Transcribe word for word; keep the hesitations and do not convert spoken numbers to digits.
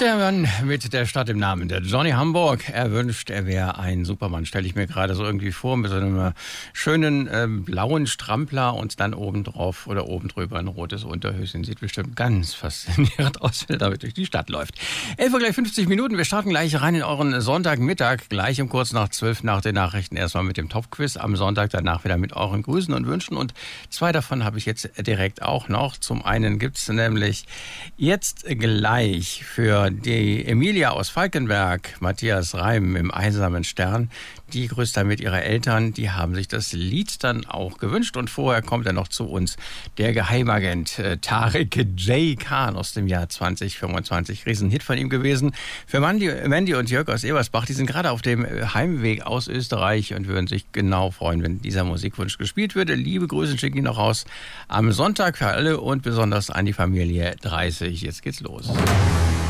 Der Mann mit der Stadt im Namen, der Johnny Hamburg. Er wünscht, er wäre ein Supermann. Stelle ich mir gerade so irgendwie vor, mit so einem schönen äh, blauen Strampler und dann oben drauf oder oben drüber ein rotes Unterhöschen. Sieht bestimmt ganz faszinierend aus, wenn er damit durch die Stadt läuft. elf Uhr gleich fünfzig Minuten. Wir starten gleich rein in euren Sonntagmittag. Gleich um kurz nach zwölf nach den Nachrichten. Erstmal mit dem Top-Quiz am Sonntag, danach wieder mit euren Grüßen und Wünschen. Und zwei davon habe ich jetzt direkt auch noch. Zum einen gibt's nämlich jetzt gleich für die Emilia aus Falkenberg, Matthias Reim im Einsamen Stern, die grüßt damit ihre Eltern, die haben sich das Lied dann auch gewünscht. Und vorher kommt er noch zu uns, der Geheimagent äh, Tarek J. Khan aus dem Jahr zwanzig fünfundzwanzig. Riesenhit von ihm gewesen. Für Mandy, Mandy und Jörg aus Ebersbach, die sind gerade auf dem Heimweg aus Österreich und würden sich genau freuen, wenn dieser Musikwunsch gespielt würde. Liebe Grüße schicken die noch raus am Sonntag für alle und besonders an die Familie dreißig. Jetzt geht's los.